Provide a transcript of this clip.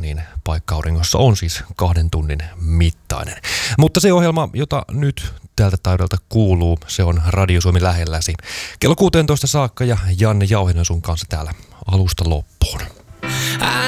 niin paikka auringossa on siis 2 tunnin mittainen. Mutta se ohjelma, jota nyt tältä taidelta kuuluu, se on Radio Suomi lähelläsi. Kello 16 saakka ja Janne Jauhinen sun kanssa täällä alusta loppuun.